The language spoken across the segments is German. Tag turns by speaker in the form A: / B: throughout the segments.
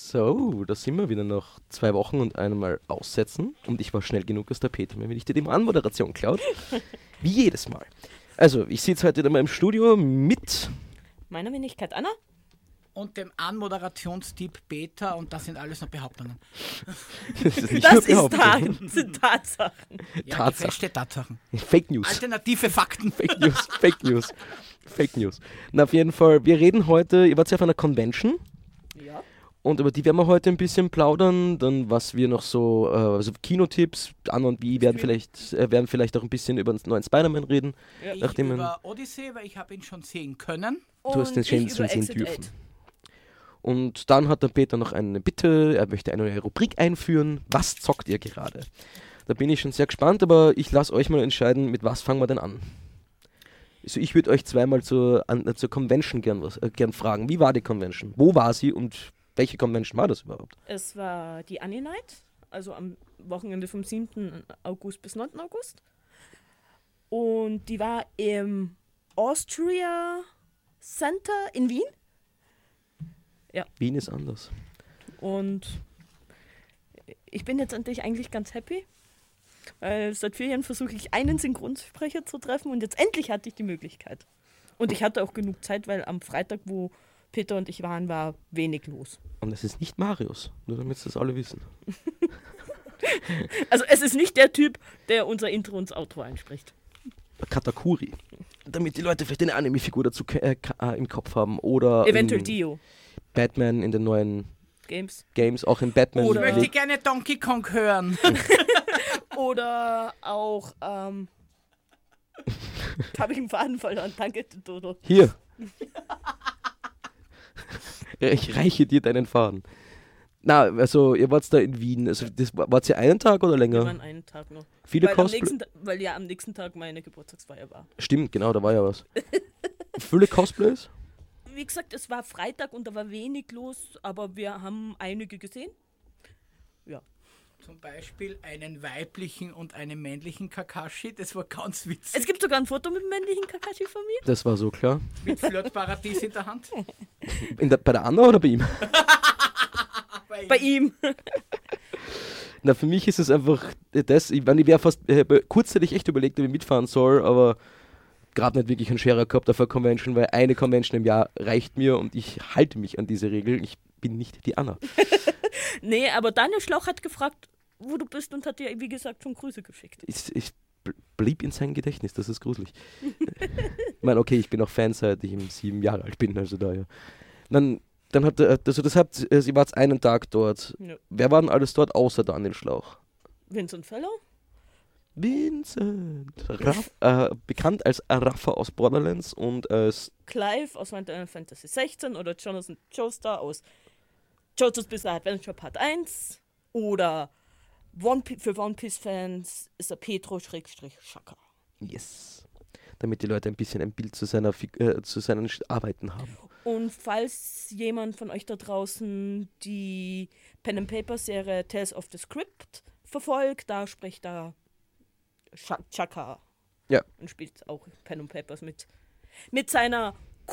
A: So, da sind wir wieder nach 2 Wochen und einmal aussetzen. Und ich war schnell genug, dass der Peter mir nicht die Anmoderation klaut. Wie jedes Mal. Also, ich sitze heute wieder mal im Studio mit
B: meiner Wenigkeit Anna
C: und dem Anmoderationstipp Peter, und das sind alles nur Behauptungen.
B: Sind Tatsachen.
C: Ja, feste Tatsachen.
A: Fake News.
C: Alternative Fakten.
A: Fake News. Na, auf jeden Fall, wir reden heute, ihr wart ja auf einer Convention.
B: Ja.
A: Und über die werden wir heute ein bisschen plaudern, dann was wir noch so, also Kinotipps, Anna und wie werden vielleicht auch ein bisschen über den neuen Spider-Man reden.
C: Ja. Ich über Odyssey, weil ich habe ihn schon sehen können.
A: Du hast den schon sehen dürfen. Und dann hat der Peter noch eine Bitte, er möchte eine neue Rubrik einführen. Was zockt ihr gerade? Da bin ich schon sehr gespannt, aber ich lasse euch mal entscheiden, mit was fangen wir denn an? Also ich würde euch zweimal zur Convention gern fragen. Wie war die Convention? Wo war sie und welche Convention war das überhaupt?
B: Es war die Annie Night, also am Wochenende vom 7. August bis 9. August. Und die war im Austria Center in Wien. Ja.
A: Wien ist anders.
B: Und ich bin jetzt endlich eigentlich ganz happy, weil seit 4 Jahren versuche ich einen Synchronsprecher zu treffen und jetzt endlich hatte ich die Möglichkeit. Und ich hatte auch genug Zeit, weil am Freitag, wo Peter und ich waren, war wenig los.
A: Und es ist nicht Marius, nur damit das alle wissen.
B: Also es ist nicht der Typ, der unser Intro und das Outro einspricht.
A: Katakuri. Damit die Leute vielleicht eine Anime-Figur dazu im Kopf haben. Oder
B: eventuell Dio.
A: Batman in den neuen
B: Games,
A: auch in Batman.
C: Oder ich möchte gerne Donkey Kong hören.
B: Oder auch, habe ich einen Faden verloren. Danke, Dodo.
A: Hier. Ich reiche dir deinen Faden. Na, also ihr wart da in Wien. Also wart ihr einen Tag oder länger?
B: Wir waren einen Tag noch.
A: Viele
B: weil ja am nächsten Tag meine Geburtstagsfeier war.
A: Stimmt, genau, da war ja was. Viele Cosplays?
B: Wie gesagt, es war Freitag und da war wenig los, aber wir haben einige gesehen. Ja.
C: Zum Beispiel einen weiblichen und einen männlichen Kakashi, das war ganz witzig.
B: Es gibt sogar ein Foto mit dem männlichen Kakashi von mir.
A: Das war so klar.
C: Mit Flirtparadies in der Hand.
A: Bei der Anna oder bei ihm?
B: Bei ihm.
A: Na, für mich ist es einfach das, ich wäre fast kurzzeitig echt überlegt, ob ich mitfahren soll, aber gerade nicht wirklich einen Scherer gehabt auf einer Convention, weil eine Convention im Jahr reicht mir und ich halte mich an diese Regeln. Ich bin nicht die Anna.
B: Nee, aber Daniel Schlauch hat gefragt, wo du bist und hat dir, wie gesagt, schon Grüße geschickt.
A: Ich blieb in seinem Gedächtnis, das ist gruselig. Ich meine, okay, ich bin auch Fan, seit ich 7 Jahre alt bin, also daher. Dann hat ihr wart einen Tag dort. Ja. Wer war denn alles dort, außer Daniel Schlauch?
B: Vincent Fellow.
A: Vincent. Bekannt als Rafa aus Borderlands und als
B: Clive aus Final Fantasy 16 oder Jonathan Joestar aus JoJo's Bizarre Adventure Part 1 oder für One Piece Fans ist er Petro-Shaka.
A: Yes. Damit die Leute ein bisschen ein Bild zu seinen Arbeiten haben.
B: Und falls jemand von euch da draußen die Pen & Paper Serie Tales of the Script verfolgt, da spricht da Chaka.
A: Ja.
B: Und spielt auch Pen and Papers mit. Mit seiner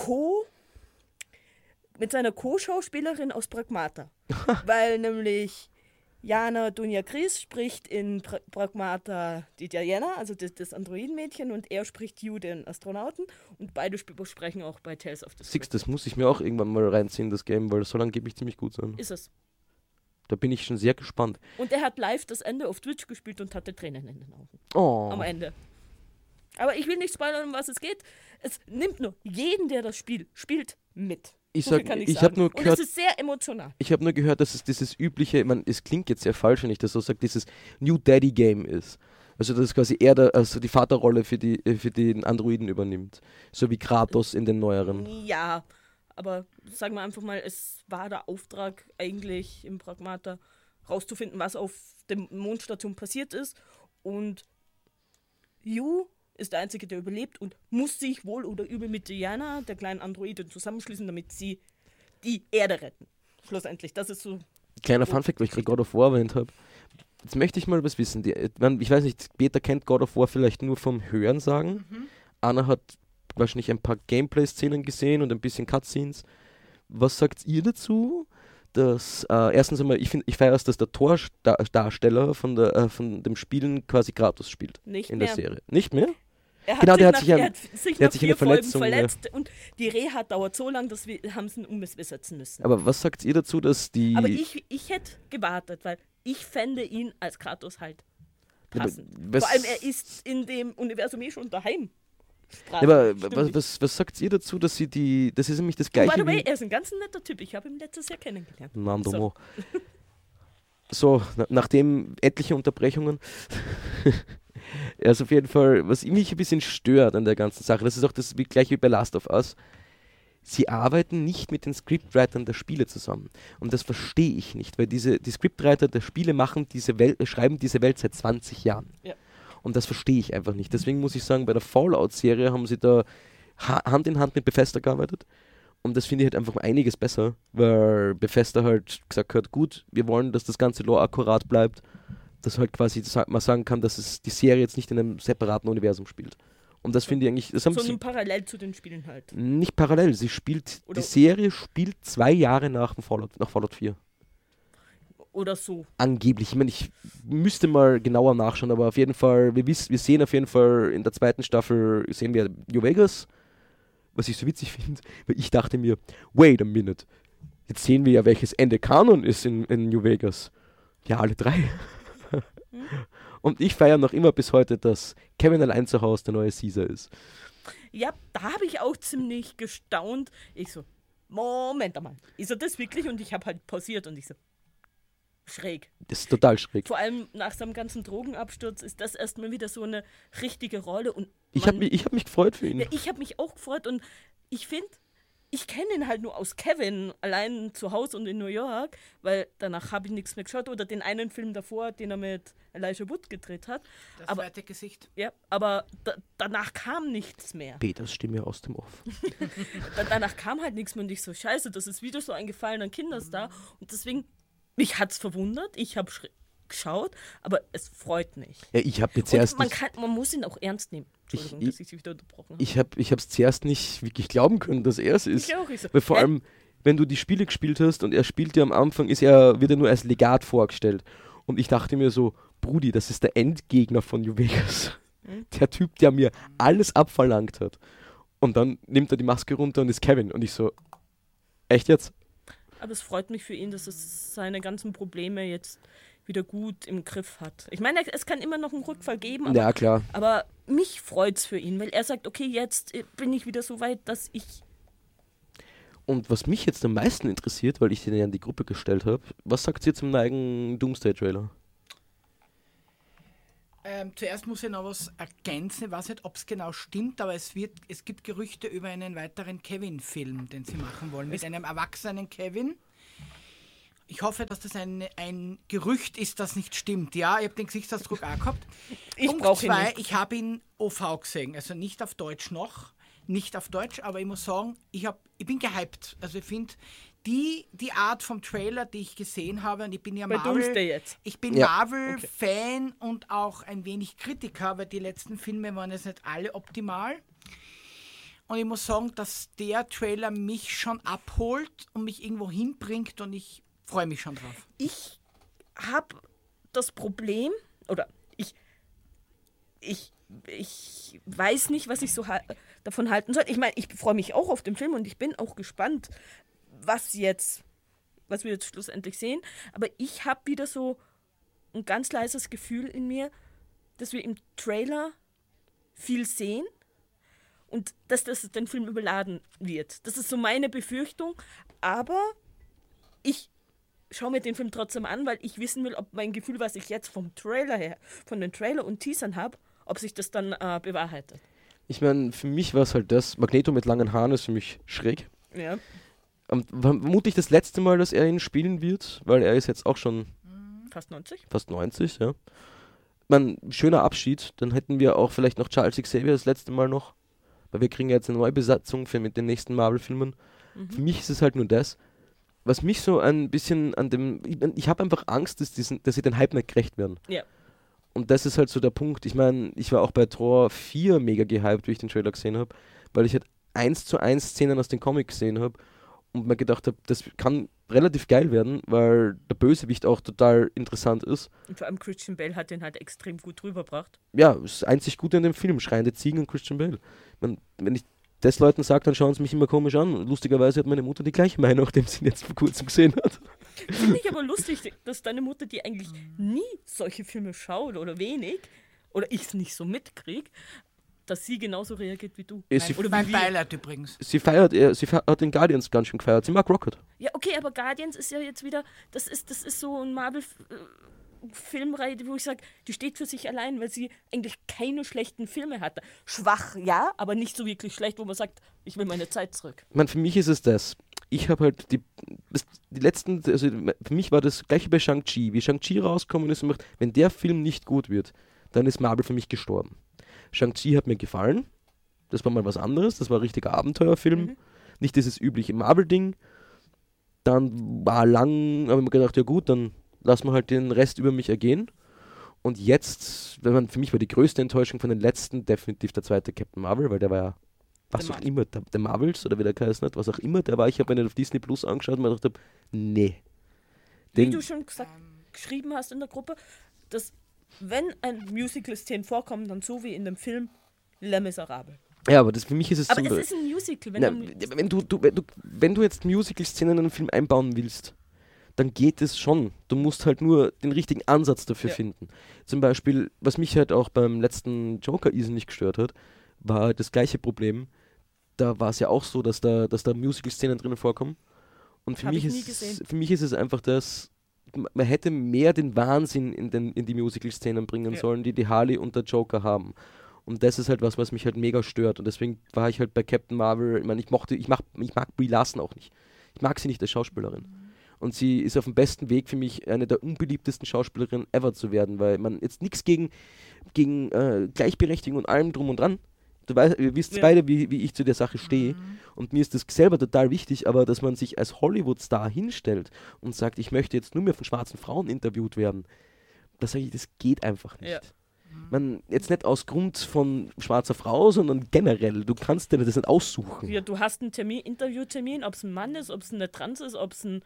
B: Co-Schauspielerin aus Pragmata. Weil nämlich Jana Dunja Gries spricht in Pragmata die Diana, also das Androidenmädchen, und er spricht Yu, den Astronauten. Und beide sprechen auch bei Tales of the Script.
A: Das muss ich mir auch irgendwann mal reinziehen, das Game, weil das soll angeblich ziemlich gut sein.
B: Ist es.
A: Da bin ich schon sehr gespannt.
B: Und er hat live das Ende auf Twitch gespielt und hatte Tränen in den Augen.
A: Oh.
B: Am Ende. Aber ich will nicht spoilern, um was es geht. Es nimmt nur jeden, der das Spiel spielt, mit.
A: Ich habe nur gehört,
B: und es ist sehr emotional.
A: Ich habe nur gehört, dass es dieses übliche, ich meine, es klingt jetzt sehr falsch, wenn ich das so sage, dieses New Daddy Game ist. Also dass quasi er die Vaterrolle für den Androiden übernimmt. So wie Kratos in den neueren.
B: Ja, aber sagen wir einfach mal, es war der Auftrag eigentlich im Pragmata rauszufinden, was auf der Mondstation passiert ist. Und Yu ist der Einzige, der überlebt und muss sich wohl oder übel mit Diana, der kleinen Androidin, zusammenschließen, damit sie die Erde retten. Schlussendlich, das ist so.
A: Kleiner Funfact, weil ich gerade God of War erwähnt habe. Jetzt möchte ich mal was wissen. Ich weiß nicht, Peter kennt God of War vielleicht nur vom Hören sagen. Anna hat wahrscheinlich ein paar Gameplay-Szenen gesehen und ein bisschen Cutscenes. Was sagt ihr dazu, dass erstens einmal, ich feiere es, dass der Tordarsteller von dem Spielen quasi Kratos spielt.
B: Nicht
A: in
B: mehr.
A: der Serie. Nicht mehr?
B: Genau,
A: der hat sich
B: nach
A: sich
B: 4
A: eine Verletzung
B: verletzt und die Reha dauert so lang, dass wir haben es umsetzen müssen.
A: Aber was sagt ihr dazu, dass die...
B: Aber ich hätte gewartet, weil ich fände ihn als Kratos halt passend. Vor allem, er ist in dem Universum schon daheim.
A: Aber was sagt ihr dazu, dass sie das ist nämlich das Gleiche
B: By the way, er ist ein ganz netter Typ. Ich habe ihn letztes Jahr kennengelernt.
A: Nandomo. So, nachdem etliche Unterbrechungen. Er ist auf jeden Fall, was mich ein bisschen stört an der ganzen Sache, das ist auch das gleiche wie bei Last of Us. Sie arbeiten nicht mit den Scriptwritern der Spiele zusammen. Und das verstehe ich nicht, weil die Scriptwriter der Spiele schreiben diese Welt seit 20 Jahren.
B: Ja.
A: Und das verstehe ich einfach nicht. Deswegen muss ich sagen, bei der Fallout-Serie haben sie da Hand in Hand mit Bethesda gearbeitet. Und das finde ich halt einfach einiges besser, weil Bethesda halt gesagt hat, gut, wir wollen, dass das ganze Lore akkurat bleibt, dass halt quasi man sagen kann, dass es die Serie jetzt nicht in einem separaten Universum spielt. Und das finde ich eigentlich...
B: Sondern parallel zu den Spielen halt.
A: Nicht parallel, die Serie spielt 2 Jahre nach Fallout 4.
B: Oder so.
A: Angeblich. Ich meine, ich müsste mal genauer nachschauen, aber auf jeden Fall, wir sehen auf jeden Fall in der 2. Staffel, sehen wir New Vegas, was ich so witzig finde, weil ich dachte mir, wait a minute, jetzt sehen wir ja, welches Ende Kanon ist in New Vegas. Ja, alle 3. Und ich feiere noch immer bis heute, dass Kevin allein zu Hause der neue Caesar ist.
B: Ja, da habe ich auch ziemlich gestaunt. Ich so, Moment einmal, ist er das wirklich? Und ich habe halt pausiert und ich so, schräg.
A: Das ist total schräg.
B: Vor allem nach seinem ganzen Drogenabsturz ist das erstmal wieder so eine richtige Rolle. Und
A: ich hab mich gefreut für ihn.
B: Ja, ich habe mich auch gefreut und ich finde, ich kenne ihn halt nur aus Kevin, allein zu Hause und in New York, weil danach habe ich nichts mehr geschaut. Oder den einen Film davor, den er mit Elijah Wood gedreht hat.
C: Das zweite Gesicht.
B: Ja, aber danach kam nichts mehr.
A: Peters Stimme aus dem Off.
B: Danach kam halt nichts mehr und ich so, scheiße, das ist wieder so ein gefallener Kinderstar. Und deswegen, mich hat es verwundert, ich habe geschaut, aber es freut mich.
A: Ja, ich habe jetzt erst
B: man muss ihn auch ernst nehmen. Entschuldigung, dass ich sie wieder unterbrochen habe.
A: Ich habe es zuerst nicht wirklich glauben können, dass er es ist.
B: Ich auch nicht so.
A: Weil vor allem, wenn du die Spiele gespielt hast und er spielt ja am Anfang, wird er nur als Legat vorgestellt. Und ich dachte mir so, Brudi, das ist der Endgegner von New Vegas. Der Typ, der mir alles abverlangt hat. Und dann nimmt er die Maske runter und ist Kevin. Und ich so, echt jetzt?
B: Aber es freut mich für ihn, dass es seine ganzen Probleme jetzt wieder gut im Griff hat. Ich meine, es kann immer noch einen Rückfall geben, aber,
A: ja, klar.
B: Aber mich freut es für ihn, weil er sagt, okay, jetzt bin ich wieder so weit, dass ich...
A: Und was mich jetzt am meisten interessiert, weil ich den ja in die Gruppe gestellt habe, was sagt ihr zum neuen Doomsday-Trailer?
C: Zuerst muss ich noch was ergänzen, ich weiß nicht, ob es genau stimmt, aber es gibt Gerüchte über einen weiteren Kevin-Film, den sie machen wollen, mit einem erwachsenen Kevin. Ich hoffe, dass das ein Gerücht ist, das nicht stimmt. Ja, ich habe den Gesichtsausdruck auch gehabt. Punkt 2, ich habe ihn OV gesehen, also nicht auf Deutsch nicht auf Deutsch, aber ich muss sagen, ich bin gehypt. Also ich finde, die Art vom Trailer, die ich gesehen habe, und ich bin ja Marvel-Fan und auch ein wenig Kritiker, weil die letzten Filme waren jetzt nicht alle optimal. Und ich muss sagen, dass der Trailer mich schon abholt und mich irgendwo hinbringt und ich freue mich schon drauf.
B: Ich habe das Problem, oder ich weiß nicht, was ich so davon halten soll. Ich meine, ich freue mich auch auf den Film und ich bin auch gespannt, was wir jetzt schlussendlich sehen. Aber ich habe wieder so ein ganz leises Gefühl in mir, dass wir im Trailer viel sehen und dass das den Film überladen wird. Das ist so meine Befürchtung. Aber ich schaue mir den Film trotzdem an, weil ich wissen will, ob mein Gefühl, was ich jetzt vom Trailer her, von den Trailer und Teasern habe, ob sich das dann bewahrheitet.
A: Ich meine, für mich war es halt das, Magneto mit langen Haaren ist für mich schräg.
B: Ja.
A: Vermutlich das letzte Mal, dass er ihn spielen wird, weil er ist jetzt auch schon
B: fast 90.
A: Fast 90, ja. Schöner Abschied, dann hätten wir auch vielleicht noch Charles Xavier das letzte Mal noch, weil wir kriegen ja jetzt eine neue Besatzung mit den nächsten Marvel-Filmen. Für mich ist es halt nur das, was mich so ein bisschen ich habe einfach Angst, dass sie den Hype nicht gerecht werden.
B: Ja.
A: Und das ist halt so der Punkt. Ich meine, ich war auch bei Thor 4 mega gehypt, wie ich den Trailer gesehen habe, weil ich halt 1:1 Szenen aus den Comics gesehen habe und mir gedacht habe, das kann relativ geil werden, weil der Bösewicht auch total interessant ist.
B: Und vor allem Christian Bale hat den halt extrem gut rübergebracht.
A: Ja, das einzig Gute an dem Film, schreiende Ziegen und Christian Bale. Wenn ich das Leuten sage, dann schauen sie mich immer komisch an. Und lustigerweise hat meine Mutter die gleiche Meinung, nachdem sie ihn jetzt vor kurzem gesehen hat.
B: Finde ich aber lustig, dass deine Mutter, die eigentlich nie solche Filme schaut oder wenig, oder ich es nicht so mitkriege, dass sie genauso reagiert wie du.
C: Mein Beileid übrigens.
A: Sie hat den Guardians ganz schön gefeiert. Sie mag Rocket.
B: Ja, okay, aber Guardians ist ja jetzt wieder, das ist so ein Marvel-Filmreihe, wo ich sage, die steht für sich allein, weil sie eigentlich keine schlechten Filme hatte. Schwach, ja, aber nicht so wirklich schlecht, wo man sagt, ich will meine Zeit zurück.
A: Für mich ist es das. Ich habe halt die letzten, also für mich war das gleiche bei Shang-Chi. Wie Shang-Chi rauskommen ist, wenn der Film nicht gut wird, dann ist Marvel für mich gestorben. Shang-Chi hat mir gefallen. Das war mal was anderes. Das war ein richtiger Abenteuerfilm. Nicht dieses übliche Marvel-Ding. Dann habe ich mir gedacht, ja gut, dann lassen wir halt den Rest über mich ergehen. Und jetzt, für mich war die größte Enttäuschung von den letzten definitiv der zweite Captain Marvel, weil der war ja, was auch immer, der Marvels oder wie der geheißen hat, was auch immer, der war, ich habe ihn auf Disney Plus angeschaut und mir gedacht, nee.
B: Wie du schon geschrieben hast in der Gruppe, dass wenn ein Musical-Szenen vorkommen, dann so wie in dem Film Les Miserables.
A: Ja, aber für mich ist es
B: aber es ist ein Musical.
A: Wenn du jetzt Musical-Szenen in einen Film einbauen willst, dann geht es schon. Du musst halt nur den richtigen Ansatz dafür finden. Zum Beispiel, was mich halt auch beim letzten Joker nicht gestört hat, war das gleiche Problem. Da war es ja auch so, dass da Musical-Szenen drinnen vorkommen. Und für mich ist es einfach das, man hätte mehr den Wahnsinn in die Musical-Szenen bringen sollen, die Harley und der Joker haben. Und das ist halt was mich halt mega stört. Und deswegen war ich halt bei Captain Marvel, ich mag Brie Larson auch nicht. Ich mag sie nicht als Schauspielerin. Und sie ist auf dem besten Weg für mich, eine der unbeliebtesten Schauspielerinnen ever zu werden, weil man jetzt nichts gegen Gleichberechtigung und allem drum und dran. Ihr wisst beide, wie ich zu der Sache stehe. Und mir ist das selber total wichtig, aber dass man sich als Hollywood-Star hinstellt und sagt, ich möchte jetzt nur mehr von schwarzen Frauen interviewt werden, das geht einfach nicht. Ja. Jetzt nicht aus Grund von schwarzer Frau, sondern generell. Du kannst dir das nicht aussuchen.
B: Ja, du hast einen Interviewtermin, ob es ein Mann ist, ob es eine Trans ist,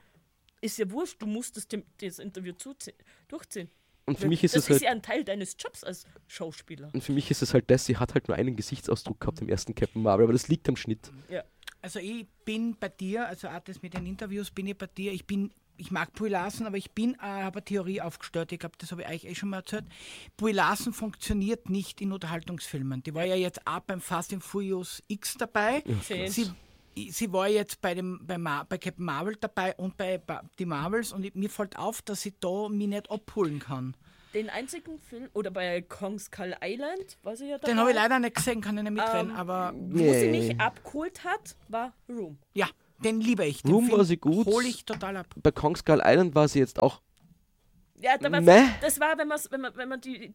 B: ist ja wurscht, du musst das Interview durchziehen.
A: Und für mich ist
B: das ist ja ein Teil deines Jobs als Schauspieler.
A: Und für mich ist es halt sie hat halt nur einen Gesichtsausdruck gehabt im ersten Captain Marvel, aber das liegt am Schnitt.
C: Ja. Also ich bin bei dir, also auch das mit den Interviews bin ich bei dir, ich mag Brie Larson, aber ich habe eine Theorie aufgestellt, ich glaube, das habe ich euch schon mal erzählt. Brie Larson funktioniert nicht in Unterhaltungsfilmen. Die war ja jetzt auch beim Fast and Furious X dabei. Ja, sie war jetzt bei Captain Marvel dabei und bei die Marvels und mir fällt auf, dass sie da mich nicht abholen kann.
B: Den einzigen Film, oder bei Kong Skull Island, war sie ja dabei.
C: Den habe ich leider nicht gesehen, kann ich nicht mitreden, aber...
B: Wo sie mich abgeholt hat, war Room.
C: Ja, den liebe ich. Den
A: Room
C: Film
A: war sie gut.
C: Hole ich total ab.
A: Bei Kong Skull Island war sie jetzt auch...
B: Ja, das war, wenn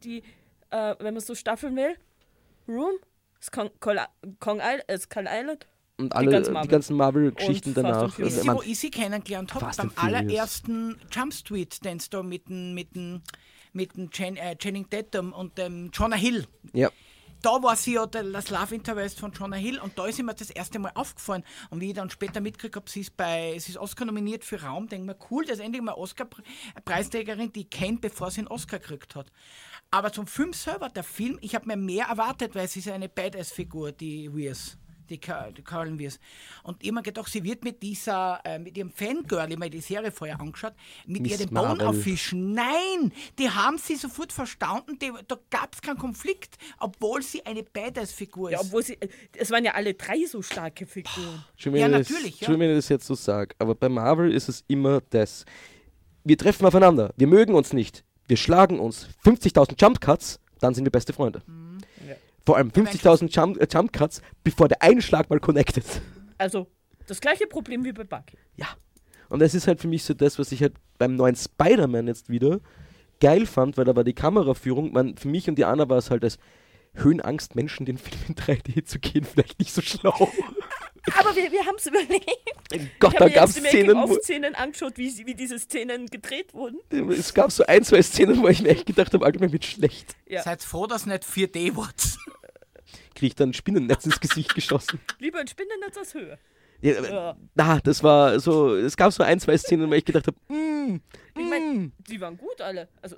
B: man so staffeln will, Room, Skull Island,
A: und die ganzen Marvel-Geschichten danach.
C: Wisst ihr, wo ich sie kennengelernt habe? Beim allerersten Jump Street Dance da mit dem Channing Tatum und dem Jonah Hill. Ja. Da war sie ja das Love Interest von Jonah Hill und da ist mir das erste Mal aufgefallen. Und wie ich dann später mitgekriegt habe, sie ist Oscar nominiert für Raum, denke ich mir, cool, das ist endlich mal Oscar-Preisträgerin, die ich kenne, bevor sie einen Oscar gekriegt hat. Aber zum Film selber, der Film, ich habe mir mehr erwartet, weil sie ist eine Badass-Figur, die Weirs. Die Carolyn Weirs. Und ich habe mir gedacht, sie wird mit ihrem Fangirl, ich habe mir die Serie vorher angeschaut, mit ihr den Boden auffischen. Nein, die haben sie sofort verstanden, da gab es keinen Konflikt, obwohl sie eine Badass-Figur ist.
B: Ja, obwohl es waren ja alle drei so starke Figuren.
A: Schön, wenn ich das jetzt so sage, aber bei Marvel ist es immer das. Wir treffen aufeinander, wir mögen uns nicht, wir schlagen uns 50.000 Jump-Cuts, dann sind wir beste Freunde. Ja. Vor allem 50.000 Jump-Cuts, bevor der Einschlag mal connected.
B: Also, das gleiche Problem wie bei Bucky.
A: Ja. Und das ist halt für mich so das, was ich halt beim neuen Spider-Man jetzt wieder geil fand, weil da war die Kameraführung, für mich und die Anna war es halt als Höhenangst, Menschen den Film in 3D zu gehen, vielleicht nicht so schlau.
B: Aber wir haben es überlebt.
A: Gott, da gab es
B: Szenen angeschaut, wie diese Szenen gedreht wurden.
A: Es gab so 1, 2 Szenen, wo ich mir echt gedacht habe, Alter, mir wird schlecht.
C: Ja. Seid froh, dass nicht 4D wird.
A: Krieg ich dann ein Spinnennetz ins Gesicht geschossen.
B: Lieber ein Spinnennetz als Höhe.
A: Das war so, es gab so 1, 2 Szenen, wo ich gedacht habe,
B: ich meine, die waren gut alle. Also,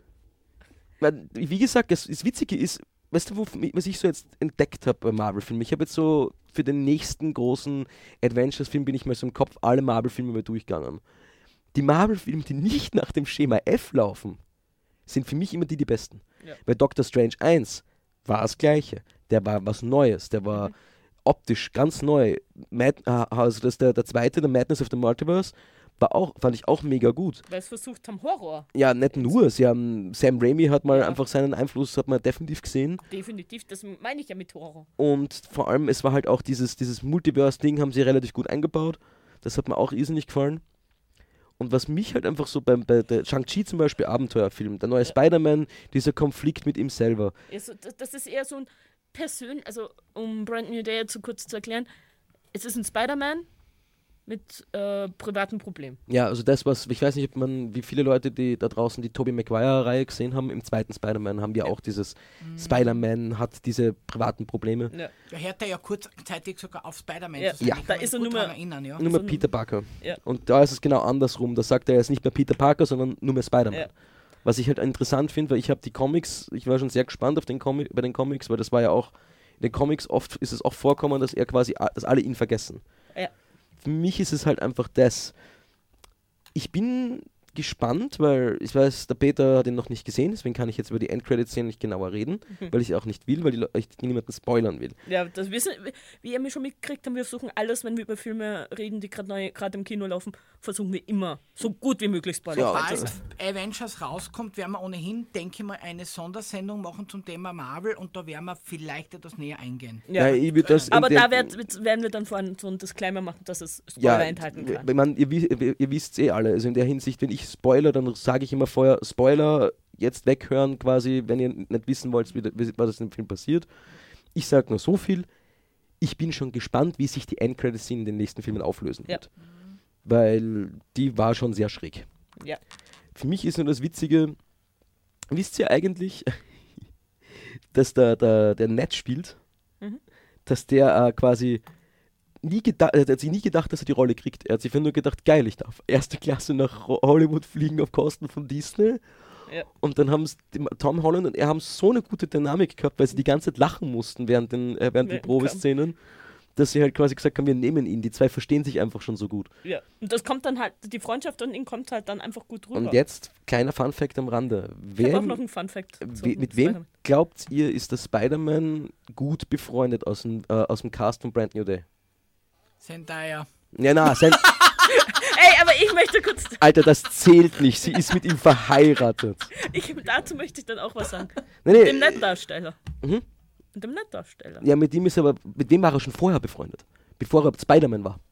A: wie gesagt, das Witzige ist, weißt du, was ich so jetzt entdeckt habe bei Marvel-Filmen? Ich habe jetzt so für den nächsten großen Adventures-Film bin ich mal so im Kopf alle Marvel-Filme mal durchgegangen. Die Marvel-Filme, die nicht nach dem Schema F laufen, sind für mich immer die besten. Ja. Bei Doctor Strange 1 war das Gleiche. Der war was Neues, der war optisch ganz neu. Also das der zweite, der Madness of the Multiverse, fand ich auch mega gut.
B: Weil es versucht haben, Horror.
A: Ja, nicht nur. Sam Raimi hat mal einfach seinen Einfluss, hat man definitiv gesehen.
B: Definitiv, das meine ich ja mit Horror.
A: Und vor allem, es war halt auch dieses Multiverse-Ding, haben sie relativ gut eingebaut. Das hat mir auch irrsinnig gefallen. Und was mich halt einfach so bei der Shang-Chi zum Beispiel, Abenteuerfilm, der neue Spider-Man, dieser Konflikt mit ihm selber.
B: Also, das ist eher so ein also um Brand New Day zu kurz zu erklären, es ist ein Spider-Man mit privaten Problemen.
A: Ja, also das, ich weiß nicht, wie viele Leute, die da draußen die Tobey Maguire-Reihe gesehen haben, im zweiten Spider-Man haben wir auch dieses Spider-Man hat diese privaten Probleme.
C: Ja. Da hört er ja kurzzeitig sogar auf Spider-Man
B: zu sein. Da ist er nur
A: mehr Peter Parker. Ja. Und da ist es genau andersrum, da sagt er jetzt nicht mehr Peter Parker, sondern nur mehr Spider-Man. Ja. Was ich halt interessant finde, weil ich habe die Comics, ich war schon sehr gespannt auf bei den Comics, weil das war ja auch, in den Comics oft ist es auch vorkommen, dass dass alle ihn vergessen. Ja. Für mich ist es halt einfach ich bin gespannt, weil ich weiß, der Peter hat ihn noch nicht gesehen, deswegen kann ich jetzt über die Endcredits-Szene nicht genauer reden, weil ich auch nicht will, weil ich niemanden spoilern will.
B: Ja, das wissen, wie ihr mir schon mitgekriegt habt, wir versuchen alles, wenn wir über Filme reden, die gerade im Kino laufen, versuchen wir immer so gut wie möglich spoilern.
C: Ja, sobald Avengers rauskommt, werden wir ohnehin, denke ich mal, eine Sondersendung machen zum Thema Marvel und da werden wir vielleicht etwas näher eingehen.
B: Ja. Aber da werden wir dann vorhin so ein Disclaimer machen, dass es Spoiler enthalten kann.
A: Ihr wisst es alle, also in der Hinsicht, wenn ich Spoiler, dann sage ich immer vorher, Spoiler, jetzt weghören quasi, wenn ihr nicht wissen wollt, was im Film passiert. Ich sage nur so viel, ich bin schon gespannt, wie sich die Endcredits-Szene in den nächsten Filmen auflösen wird. Weil die war schon sehr schräg.
B: Ja.
A: Für mich ist nur das Witzige, wisst ihr eigentlich, dass der Ned spielt, dass der quasi er hat sich nie gedacht, dass er die Rolle kriegt. Er hat sich nur gedacht, geil, ich darf erste Klasse nach Hollywood fliegen auf Kosten von Disney. Ja. Und dann haben Tom Holland und er haben so eine gute Dynamik gehabt, weil sie die ganze Zeit lachen mussten während den Probeszenen, dass sie halt quasi gesagt haben, wir nehmen ihn. Die zwei verstehen sich einfach schon so gut.
B: Ja, und das kommt dann halt, die Freundschaft an ihn kommt halt dann einfach gut rüber.
A: Und jetzt, kleiner Funfact am Rande.
B: Ich habe auch noch einen Funfact.
A: Mit wem glaubt ihr, ist der Spider-Man gut befreundet aus dem Cast von Brand New Day?
C: Zendaya.
A: Ja,
B: Ey, aber ich möchte kurz...
A: Alter, das zählt nicht. Sie ist mit ihm verheiratet.
B: Dazu möchte ich dann auch was sagen.
A: Nee.
B: Mit dem Nettdarsteller. Mit dem Nettdarsteller.
A: Ja, mit wem war er schon vorher befreundet? Bevor er Spider-Man war.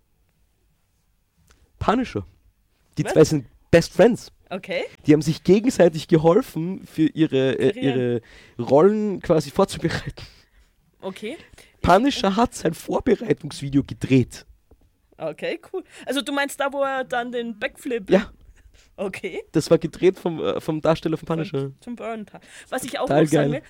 A: Punisher. Die zwei sind Best Friends.
B: Okay.
A: Die haben sich gegenseitig geholfen, für ihre Rollen quasi vorzubereiten.
B: Okay.
A: Punisher hat sein Vorbereitungsvideo gedreht.
B: Okay, cool. Also du meinst da, wo er dann den Backflip...
A: Ja.
B: Okay.
A: Das war gedreht vom Darsteller von Punisher.
B: Zum Burn. Was ich auch noch sagen will,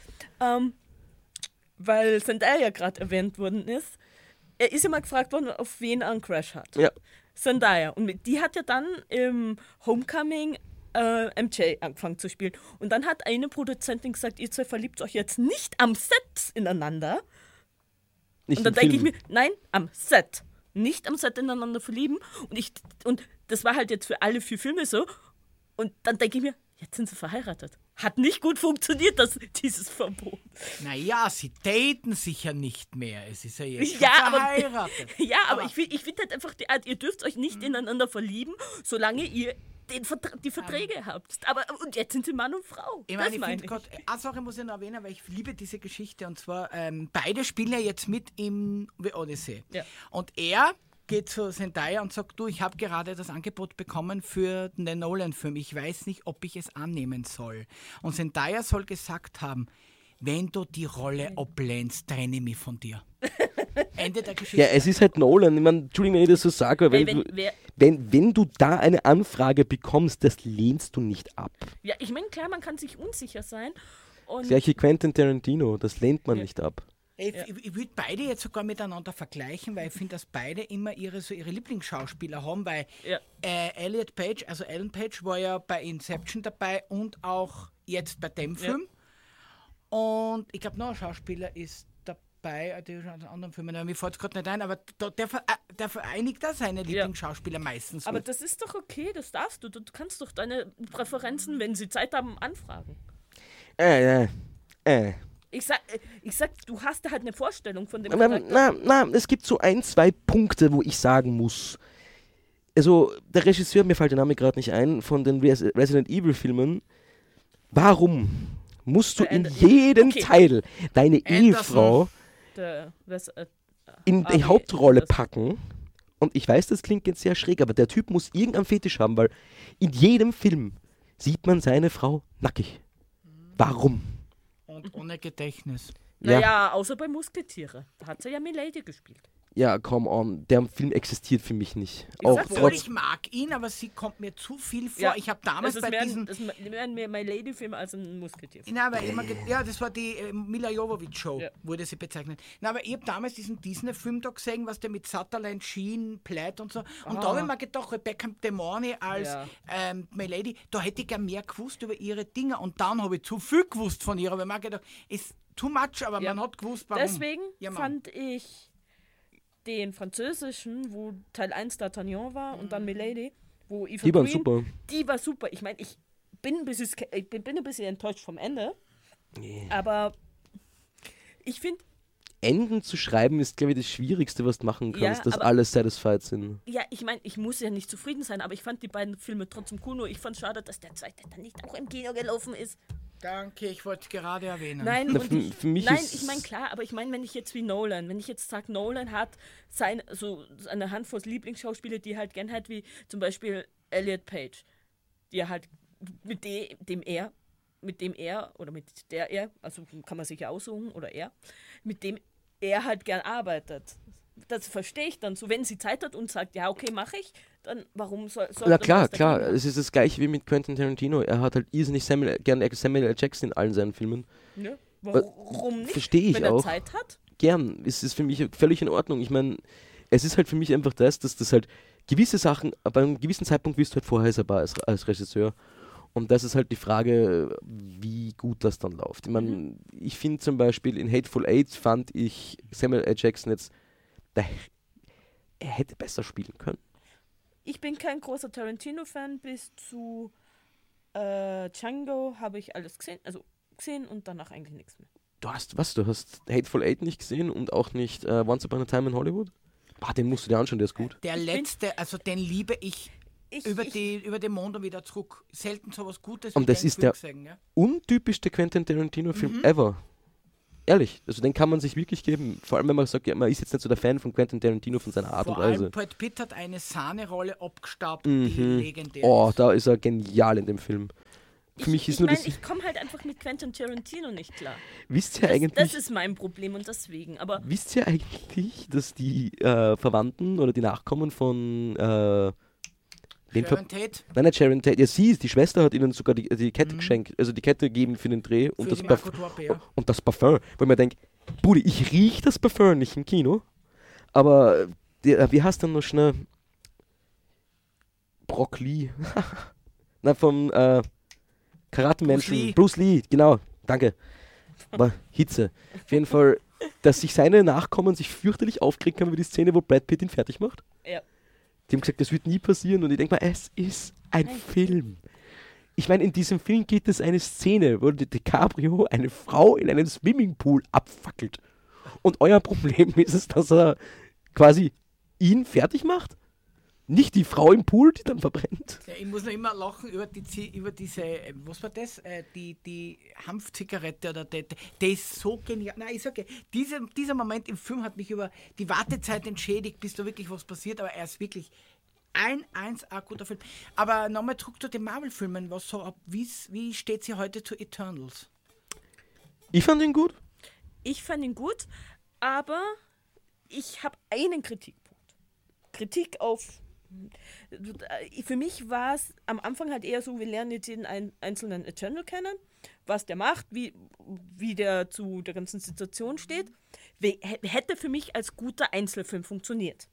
B: weil Zendaya gerade erwähnt worden ist, er ist ja mal gefragt worden, auf wen er einen Crush hat.
A: Ja.
B: Zendaya. Und die hat ja dann im Homecoming MJ angefangen zu spielen. Und dann hat eine Produzentin gesagt, ihr zwei verliebt euch jetzt nicht am Set ineinander. Und dann denke ich mir, nein, am Set. Nicht am Set ineinander verlieben. Und das war halt jetzt für alle 4 Filme so. Und dann denke ich mir, jetzt sind sie verheiratet. Hat nicht gut funktioniert, dieses Verbot.
C: Naja, sie daten sich ja nicht mehr. Es ist ja jetzt verheiratet.
B: Aber ich finde halt einfach, ihr dürft euch nicht ineinander verlieben, solange ihr die Verträge habt. Und jetzt sind sie Mann und Frau.
C: Ich meine, eine Sache muss ich noch erwähnen, weil ich liebe diese Geschichte. Und zwar, beide spielen ja jetzt mit im The Odyssey. Ja. Und er geht zu Zendaya und sagt, du, ich habe gerade das Angebot bekommen für den Nolan-Film. Ich weiß nicht, ob ich es annehmen soll. Und Zendaya soll gesagt haben, wenn du die Rolle ablehnst, trenne mich von dir. Ende der Geschichte.
A: Ja, es ist halt Nolan. Ich meine, Entschuldigung, wenn ich das so sage, wenn du da eine Anfrage bekommst, das lehnst du nicht ab.
B: Ja, ich meine, klar, man kann sich unsicher sein. Und
A: Gleiche Quentin Tarantino, das lehnt man nicht ab.
C: Ich würde beide jetzt sogar miteinander vergleichen, weil ich finde, dass beide immer ihre Lieblingsschauspieler haben, weil Elliot Page, also Ellen Page, war ja bei Inception dabei und auch jetzt bei dem Film. Und ich glaube, noch ein Schauspieler ist dabei, der ist an anderen Filmen, mir fällt es gerade nicht ein, aber der vereinigt da seine Lieblingsschauspieler meistens.
B: Aber das ist doch okay, das darfst du. Du kannst doch deine Präferenzen, wenn sie Zeit haben, anfragen. Ich sag, du hast halt eine Vorstellung von dem Charakter.
A: Es gibt so 1-2 Punkte, wo ich sagen muss. Also, der Regisseur, mir fällt der Name gerade nicht ein, von den Resident Evil Filmen. Warum musst du in jeden Teil deine Ehefrau in die Hauptrolle packen? Und ich weiß, das klingt jetzt sehr schräg, aber der Typ muss irgendeinen Fetisch haben, weil in jedem Film sieht man seine Frau nackig. Warum?
C: Und ohne Gedächtnis.
B: Naja, außer bei Musketiere. Da hat sie ja Milady gespielt.
A: Ja, come on. Der Film existiert für mich nicht.
C: Ich mag ihn, aber sie kommt mir zu viel vor.
B: Ja,
C: ich habe damals bei diesen...
B: Das ist mehr ein My-Lady-Film als ein Musketier-Film.
C: Na, aber das war die Mila Jovovich-Show, wurde sie bezeichnet. Na, aber ich habe damals diesen Disney-Film da gesehen, was der mit Sutherland, Sheen, Platt und so. Und da habe ich mir gedacht, Rebecca De Mornay als My-Lady, da hätte ich gerne mehr gewusst über ihre Dinge. Und dann habe ich zu viel gewusst von ihr. Aber ich habe mir gedacht, ist too much, aber man hat gewusst, warum.
B: Deswegen fand ich den französischen, wo Teil 1 D'Artagnan war und dann Milady, wo Eva
A: Die waren
B: Green,
A: super.
B: Die war super. Ich meine, ich bin ein bisschen enttäuscht vom Ende, aber ich finde...
A: Enden zu schreiben ist, glaube ich, das Schwierigste, was du machen kannst, dass alle satisfied sind.
B: Ja, ich meine, ich muss ja nicht zufrieden sein, aber ich fand die beiden Filme trotzdem cool, nur ich fand es schade, dass der zweite dann nicht auch im Kino gelaufen ist.
C: Danke, ich wollte es gerade erwähnen.
B: Nein,
A: für mich
B: ich meine klar, aber ich meine, wenn ich jetzt sage, Nolan hat eine Handvoll Lieblingsschauspieler, die halt gern hat, wie zum Beispiel Elliot Page, die er halt mit der er, also kann man sich ja aussuchen, oder er, mit dem er halt gern arbeitet. Das verstehe ich dann so, wenn sie Zeit hat und sagt, ja, okay, mache ich, dann warum soll
A: ja, klar, es ist das gleiche wie mit Quentin Tarantino. Er hat halt irrsinnig gerne Samuel L. Jackson in allen seinen Filmen.
B: Ja, warum nicht?
A: Verstehe ich
B: wenn
A: auch.
B: Wenn er Zeit hat?
A: Gern, es ist für mich völlig in Ordnung. Ich meine, es ist halt für mich einfach dass das halt gewisse Sachen, bei einem gewissen Zeitpunkt bist du halt vorhersehbar als Regisseur. Und das ist halt die Frage, wie gut das dann läuft. Ich meine, ich finde zum Beispiel in Hateful Eight fand ich Samuel L. Jackson jetzt, er hätte besser spielen können.
B: Ich bin kein großer Tarantino-Fan, bis zu Django habe ich alles gesehen und danach eigentlich nichts mehr.
A: Du hast Hateful Eight nicht gesehen und auch nicht Once Upon a Time in Hollywood? Den musst du dir anschauen, der ist gut.
C: Der letzte, also den liebe ich über den Mond und wieder zurück. Selten so was Gutes.
A: Und das ist der untypischste Quentin Tarantino-Film ever. Ehrlich, also den kann man sich wirklich geben. Vor allem, wenn man sagt, man ist jetzt nicht so der Fan von Quentin Tarantino, von seiner Art und Weise.
C: Vor allem Brad Pitt hat eine Sahnerolle abgestaubt, die legendär ist.
A: Da ist er genial in dem Film.
B: Ich komme halt einfach mit Quentin Tarantino nicht klar. Das ist mein Problem und deswegen. Aber
A: wisst ihr eigentlich, dass die Verwandten oder die Nachkommen von
C: Sharon Tate?
A: Nein, nicht Sharon Tate. Ja, die Schwester hat ihnen sogar die Kette geschenkt, also die Kette gegeben für den Dreh und das Parfum. Weil man denkt, Buddy, ich rieche das Parfum nicht im Kino, aber wie heißt denn noch schnell? Brock Lee. Na, vom Karate-Menschen. Bruce Lee, genau. Danke. Aber Hitze. Auf jeden Fall, dass sich seine Nachkommen sich fürchterlich aufgeregt haben über die Szene, wo Brad Pitt ihn fertig macht.
B: Ja.
A: Die haben gesagt, das wird nie passieren und ich denke mal, es ist ein Film. Ich meine, in diesem Film gibt es eine Szene, wo DiCaprio eine Frau in einen Swimmingpool abfackelt. Und euer Problem ist es, dass er quasi ihn fertig macht? Nicht die Frau im Pool, die dann verbrennt?
C: Ja, ich muss noch immer lachen über diese, was war das? Die Hanfzigarette oder der ist so genial. Nein, ich sage, dieser Moment im Film hat mich über die Wartezeit entschädigt, bis da wirklich was passiert, aber er ist wirklich ein 1A guter Film. Aber nochmal zurück zu den Marvel-Filmen. Wie steht sie heute zu Eternals?
A: Ich fand ihn gut.
B: Ich fand ihn gut, aber ich habe einen Kritikpunkt. Kritik auf Für mich war es am Anfang halt eher so, wir lernen jetzt jeden einzelnen Eternal kennen, was der macht, wie der zu der ganzen Situation steht. Hätte für mich als guter Einzelfilm funktioniert.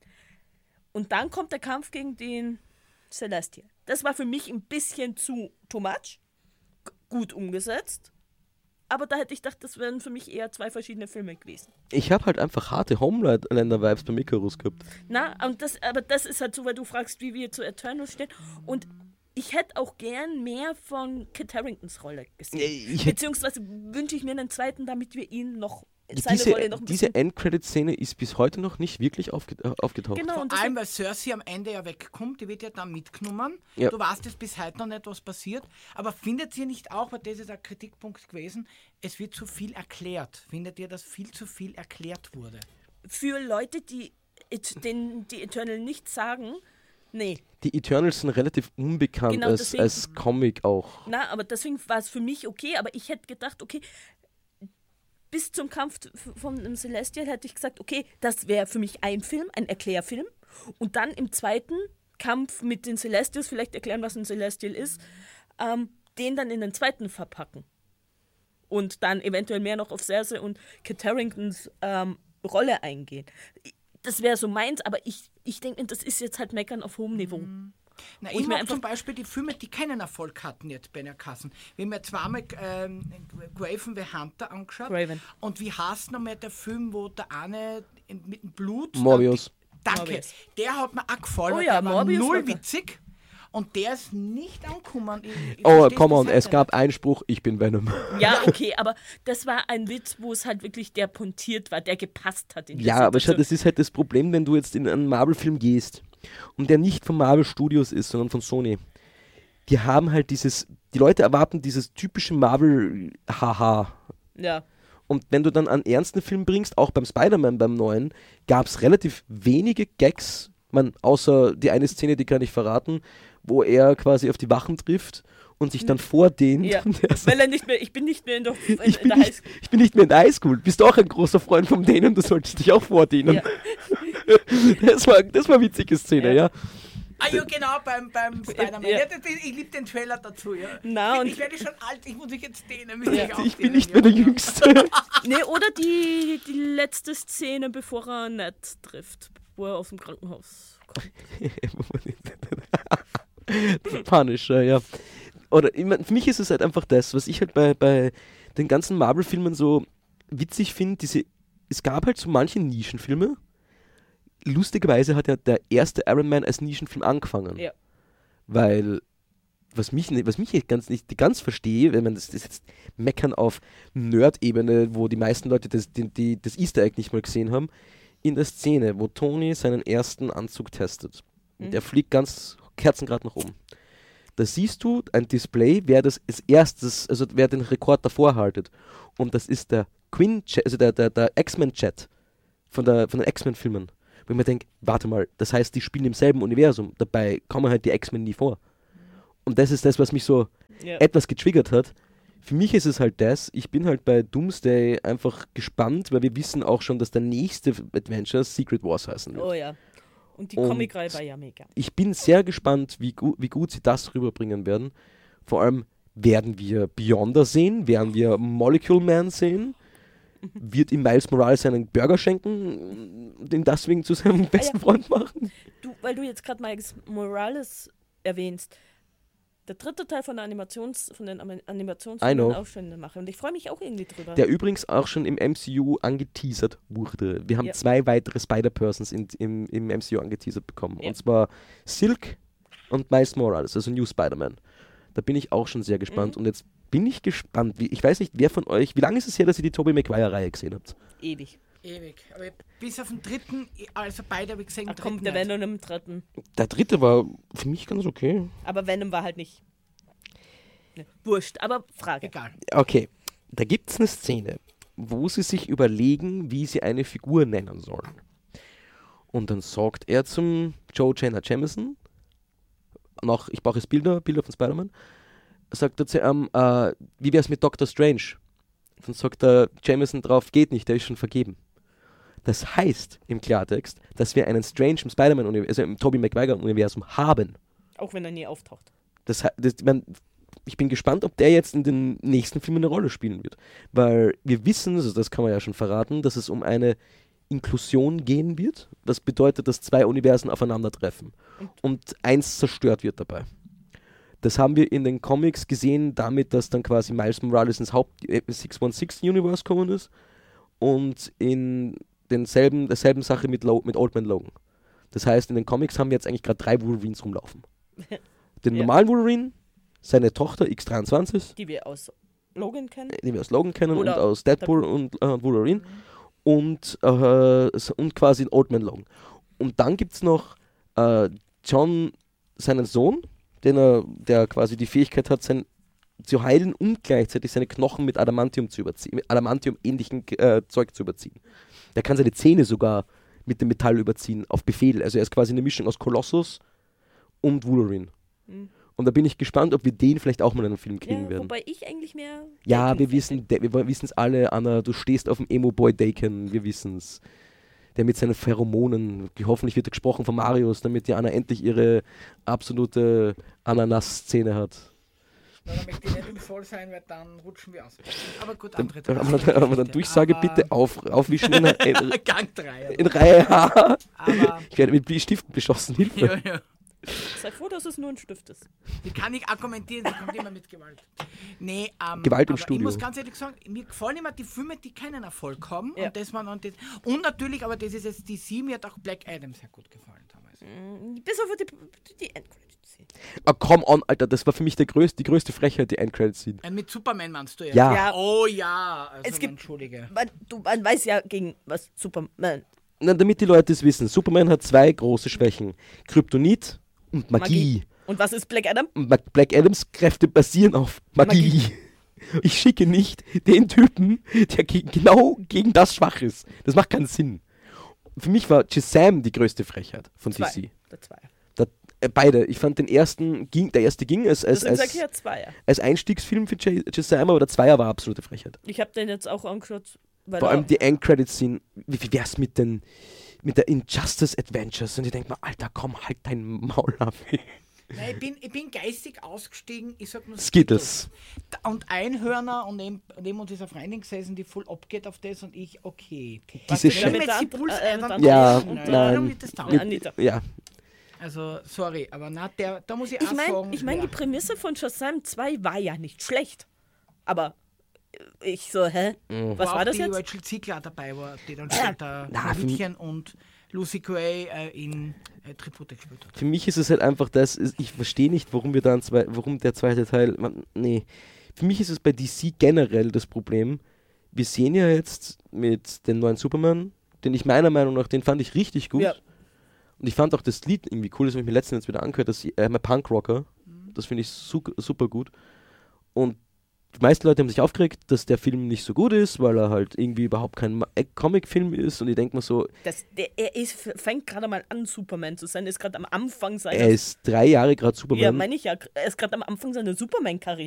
B: Und dann kommt der Kampf gegen den Celestial. Das war für mich ein bisschen too much. Gut umgesetzt. Aber da hätte ich gedacht, das wären für mich eher 2 verschiedene Filme gewesen.
A: Ich habe halt einfach harte Homelander-Vibes beim Icarus gehabt.
B: Aber das ist halt so, weil du fragst, wie wir zu Eternal stehen. Und ich hätte auch gern mehr von Kit Haringtons Rolle gesehen. Beziehungsweise wünsche ich mir einen zweiten, damit wir ihn noch
A: diese Endcredit-Szene ist bis heute noch nicht wirklich aufgetaucht.
C: Genau, vor allem, weil Cersei am Ende ja wegkommt, die wird ja dann mitgenommen. Ja. Du weißt jetzt bis heute noch nicht, was passiert. Aber findet ihr nicht auch, weil das ist ein Kritikpunkt gewesen, es wird zu viel erklärt. Findet ihr, dass viel zu viel erklärt wurde?
B: Für Leute, die Eternal nicht sagen, nee.
A: Die Eternals sind relativ unbekannt als Comic auch.
B: Na, aber deswegen war es für mich okay, aber ich hätte gedacht, okay, bis zum Kampf von dem Celestial hätte ich gesagt, okay, das wäre für mich ein Film, ein Erklärfilm. Und dann im zweiten Kampf mit den Celestials, vielleicht erklären, was ein Celestial ist, den dann in den zweiten verpacken. Und dann eventuell mehr noch auf Cersei und Kit Haringtons Rolle eingehen. Das wäre so meins, aber ich denke, das ist jetzt halt Meckern auf hohem Niveau.
C: Na, ich mag zum Beispiel die Filme, die keinen Erfolg hatten jetzt bei den Kassen. Wir haben ja zweimal Graven the Hunter angeschaut.
B: Graven.
C: Und wie heißt nochmal der Film, wo der eine mit dem Blut...
A: Morbius.
C: Danke.
B: Morbius.
C: Der hat mir auch gefallen.
B: Oh ja,
C: der war
B: Morbius
C: null
B: war
C: witzig. Und der ist nicht angekommen.
A: Come on, es gab Einspruch, ich bin Venom.
B: Ja, okay, aber das war ein Witz, wo es halt wirklich der pontiert war, der gepasst hat. In
A: ja, aber schau, das ist halt das Problem, wenn du jetzt in einen Marvel-Film gehst und der nicht von Marvel Studios ist, sondern von Sony. Die haben halt die Leute erwarten dieses typische Marvel-Haha.
B: Ja.
A: Und wenn du dann einen ernsten Film bringst, auch beim Spider-Man, beim neuen, gab es relativ wenige Gags, außer die eine Szene, die kann ich verraten, wo er quasi auf die Wachen trifft und sich dann vordehnt.
B: Ja, weil er nicht mehr, ich bin nicht mehr in der Highschool.
A: Ich bin nicht mehr in der Highschool. Bist du auch ein großer Freund von denen, du solltest dich auch vordehnen. Ja. Das war eine witzige Szene, ja.
C: Ah ja, genau, beim Spider-Man. Ja. Ich liebe den Trailer dazu, ja. Ich werde schon alt, ich muss mich jetzt dehnen.
A: Ich bin nicht mehr der Jüngste.
B: Nee, oder die letzte Szene, bevor er Ned trifft, wo er aus dem Krankenhaus kommt.
A: Punisher, ja. Oder für mich ist es halt einfach das, was ich halt bei den ganzen Marvel-Filmen so witzig finde, es gab halt so manche Nischenfilme. Lustigerweise hat ja der erste Iron Man als Nischenfilm angefangen. Ja. Weil, was mich nicht ganz verstehe, wenn man das jetzt meckern auf Nerd-Ebene, wo die meisten Leute das Easter Egg nicht mal gesehen haben, in der Szene, wo Tony seinen ersten Anzug testet. Und der fliegt ganz kerzengrad nach oben. Da siehst du ein Display, wer das als erstes, also wer den Rekord davor haltet. Und das ist der Quinn-Chat, also der X-Men-Chat von den X-Men-Filmen. Wo ich mir denke, warte mal, das heißt, die spielen im selben Universum. Dabei kommen halt die X-Men nie vor. Und das ist das, was mich so etwas getriggert hat. Für mich ist es halt das, ich bin halt bei Doomsday einfach gespannt, weil wir wissen auch schon, dass der nächste Adventure Secret Wars heißen wird.
B: Oh ja. Und die Comicreihe war ja mega.
A: Ich bin sehr gespannt, wie gut sie das rüberbringen werden. Vor allem, werden wir Beyonder sehen? Werden wir Molecule Man sehen? Wird ihm Miles Morales einen Burger schenken, den deswegen zu seinem besten Freund machen?
B: Weil du jetzt gerade Miles Morales erwähnst, der dritte Teil von den Animationsfilmen auch schon machen. Und ich freue mich auch irgendwie drüber.
A: Der übrigens auch schon im MCU angeteasert wurde. Wir haben 2 weitere Spider-Persons im MCU angeteasert bekommen. Und zwar Silk und Miles Morales, also New Spider-Man. Da bin ich auch schon sehr gespannt. Und jetzt bin ich gespannt. Ich weiß nicht, wer von euch, wie lange ist es her, dass ihr die Tobey Maguire-Reihe gesehen habt?
B: Ewig.
C: Aber bis auf den dritten, also beide habe ich gesehen.
B: Da kommt der Venom im dritten.
A: Der dritte war für mich ganz okay.
B: Aber Venom war halt nicht. Ne, wurscht, aber Frage.
C: Egal.
A: Okay, da gibt es eine Szene, wo sie sich überlegen, wie sie eine Figur nennen sollen. Und dann sagt er zum Joe Jenner Jameson, ich brauche jetzt Bilder von Spider-Man, sagt er zu ihm, wie wäre es mit Doctor Strange? Dann sagt der Jameson drauf, geht nicht, der ist schon vergeben. Das heißt im Klartext, dass wir einen Strange im Spider-Man-Universum, also im Tobey Maguire-Universum haben.
B: Auch wenn er nie auftaucht.
A: Ich bin gespannt, ob der jetzt in den nächsten Filmen eine Rolle spielen wird. Weil wir wissen, also das kann man ja schon verraten, dass es um eine Inklusion gehen wird. Das bedeutet, dass 2 Universen aufeinandertreffen. Und eins zerstört wird dabei. Das haben wir in den Comics gesehen, damit, dass dann quasi Miles Morales ins Haupt 616-Universe gekommen ist. Und in derselben Sache mit Old Man Logan. Das heißt, in den Comics haben wir jetzt eigentlich gerade 3 Wolverines rumlaufen. Den normalen Wolverine, seine Tochter X23.
B: Die wir aus Logan kennen.
A: Und aus Deadpool und Wolverine. Und quasi in Old Man Logan. Und dann gibt es noch John, seinen Sohn, der quasi die Fähigkeit hat, zu heilen und gleichzeitig seine Knochen mit Adamantium zu überziehen, mit Adamantium-ähnlichen Zeug zu überziehen. Der kann seine Zähne sogar mit dem Metall überziehen, auf Befehl. Also er ist quasi eine Mischung aus Colossus und Wolverine. Mhm. Und da bin ich gespannt, ob wir den vielleicht auch mal in einem Film kriegen werden.
B: Wobei ich eigentlich mehr...
A: Ja, wir wissen es alle, Anna, du stehst auf dem Emo-Boy Daken, wir wissen es. Der mit seinen Pheromonen, hoffentlich wird er gesprochen von Marius, damit die Anna endlich ihre absolute Ananas-Szene hat.
C: Na, dann möchte ich nicht im Voll sein, weil dann rutschen wir aus. Aber gut,
A: andere aber dann Durchsage bitte aufwischen in
C: Gang 3.
A: In Reihe H. Ich werde mit Stiften beschossen. Hilfe.
B: Ja. Sei froh, dass es nur ein Stift ist.
C: Die kann ich argumentieren, sie kommt immer mit Gewalt. Nee,
A: Gewalt im Studio.
C: Ich muss ganz ehrlich sagen, mir gefallen immer die Filme, die keinen Erfolg haben. Ja. Und natürlich, aber das ist jetzt DC, mir hat auch Black Adam sehr gut gefallen damals.
B: Bis auf die Endcredits.
A: Come on, Alter, das war für mich die größte Frechheit, die Endcredits-Scene.
C: Mit Superman meinst du jetzt?
A: Ja.
C: Oh ja, also
B: es gibt,
C: entschuldige.
B: Man weiß ja, gegen was Superman...
A: Na, damit die Leute es wissen, Superman hat 2 große Schwächen. Kryptonit und Magie.
B: Und was ist Black Adam?
A: Black Adams Kräfte basieren auf Magie. Ich schicke nicht den Typen, der genau gegen das schwach ist. Das macht keinen Sinn. Für mich war Shazam die größte Frechheit von DC.
B: Der Zweier.
A: Beide. Ich fand der erste ging als Einstiegsfilm für Shazam, aber der Zweier war absolute Frechheit.
B: Ich habe den jetzt auch angeschaut.
A: Vor allem die Endcredits-Scene. Wie wär's mit der Injustice Adventures? Und ich denke mir, Alter, komm, halt dein Maul ab.
C: Nein, ich bin geistig ausgestiegen, ich sag nur
A: Skittles.
C: Und Einhörner und neben uns ist eine Freundin gesessen, die voll abgeht auf das und ich, okay.
A: Diese
C: Ja. Also, sorry, aber da muss ich auch sagen...
B: Ich meine, die Prämisse von Shazam 2 war ja nicht schlecht. Aber ich so, was war das jetzt?
C: Rachel Ziegler dabei war, die dann später Mädchen und Lucy Gray in Tribute gespielt hat.
A: Für mich ist es halt einfach ich verstehe nicht, warum der zweite Teil... Für mich ist es bei DC generell das Problem, wir sehen ja jetzt mit dem neuen Superman, den fand ich richtig gut. Ja. Und ich fand auch das Lied irgendwie cool, das habe ich mir letztens wieder angehört, das Punk Rocker. Das finde ich super gut. Und die meisten Leute haben sich aufgeregt, dass der Film nicht so gut ist, weil er halt irgendwie überhaupt kein Comic-Film ist. Und ich denke mir so...
B: fängt gerade mal an, Superman zu sein. Er ist gerade am Anfang seiner...
A: Er ist 3 Jahre gerade Superman.
B: Ja, meine ich ja. Er ist gerade am Anfang seiner Superman-Karriere.